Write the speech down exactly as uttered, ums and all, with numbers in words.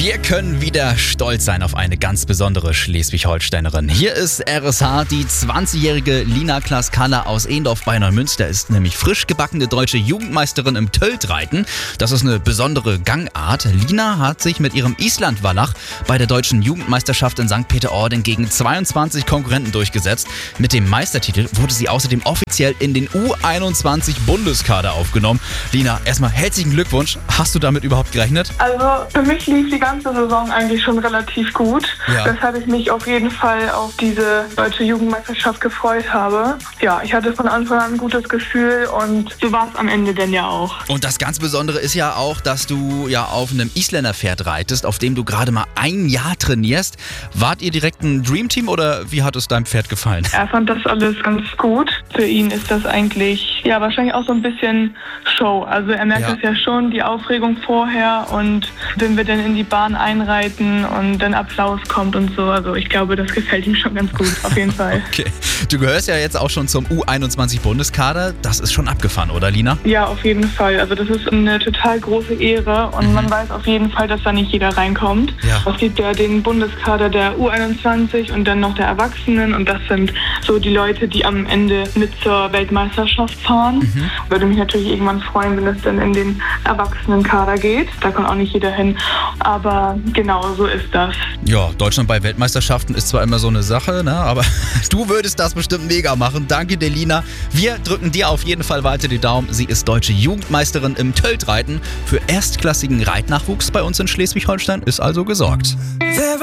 Wir können wieder stolz sein auf eine ganz besondere Schleswig-Holsteinerin. Hier ist R S H, die zwanzigjährige Lina Klaas-Kaller aus Ehendorf bei Neumünster ist nämlich frisch gebackene deutsche Jugendmeisterin im Töltreiten. Das ist eine besondere Gangart. Lina hat sich mit ihrem Islandwallach bei der deutschen Jugendmeisterschaft in Sankt Peter-Ording gegen zweiundzwanzig Konkurrenten durchgesetzt. Mit dem Meistertitel wurde sie außerdem offiziell in den U einundzwanzig Bundeskader aufgenommen. Lina, erstmal herzlichen Glückwunsch. Hast du damit überhaupt gerechnet? Also für mich lief die ganze Saison eigentlich schon relativ gut, Ja. weshalb ich mich auf jeden Fall auf diese deutsche Jugendmeisterschaft gefreut habe. Ja, ich hatte von Anfang an ein gutes Gefühl und so war es am Ende denn ja auch. Und das ganz Besondere ist ja auch, dass du ja auf einem Isländerpferd reitest, auf dem du gerade mal ein Jahr trainierst. Wart ihr direkt ein Dreamteam oder wie hat es deinem Pferd gefallen? Er fand das alles ganz gut. Für ihn ist das eigentlich, ja, wahrscheinlich auch so ein bisschen Show. Also er merkt Ja. das ja schon, die Aufregung vorher und wenn wir dann in die Bahn einreiten und dann Applaus kommt und so. Also ich glaube, das gefällt ihm schon ganz gut, auf jeden Fall. Okay. Du gehörst ja jetzt auch schon zum U einundzwanzig Bundeskader. Das ist schon abgefahren, oder Lina? Ja, auf jeden Fall. Also das ist eine total große Ehre und man weiß auf jeden Fall, dass da nicht jeder reinkommt. Ja. Es gibt ja den Bundeskader der U einundzwanzig und dann noch der Erwachsenen und das sind so die Leute, die am Ende mit zur Weltmeisterschaft fahren. Mhm. Würde mich natürlich irgendwann freuen, wenn es dann in den Erwachsenenkader geht. Da kann auch nicht jeder hin, aber genau so ist das. Ja, Deutschland bei Weltmeisterschaften ist zwar immer so eine Sache, ne? Aber du würdest das bestimmt mega machen. Danke dir, Lina. Wir drücken dir auf jeden Fall weiter die Daumen. Sie ist deutsche Jugendmeisterin im Töltreiten. Für erstklassigen Reitnachwuchs bei uns in Schleswig-Holstein ist also gesorgt.